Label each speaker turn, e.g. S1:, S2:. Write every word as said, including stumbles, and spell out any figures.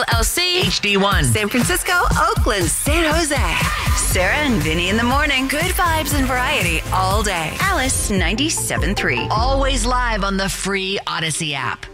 S1: L C,
S2: H D one,
S1: San Francisco, Oakland, San Jose. Sarah and Vinny in the morning. Good vibes and variety all day. Alice ninety-seven point three.
S2: always live on the free Odyssey app.